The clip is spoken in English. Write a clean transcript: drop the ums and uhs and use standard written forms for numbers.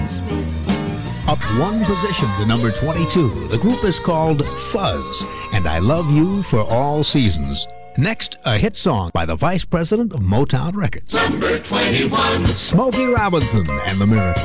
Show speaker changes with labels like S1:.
S1: Up one position to number 22. The group is called Fuzz, and I Love You for All Seasons. Next, a hit song by the Vice President of Motown Records.
S2: Number 21.
S1: Smokey Robinson and the Miracles.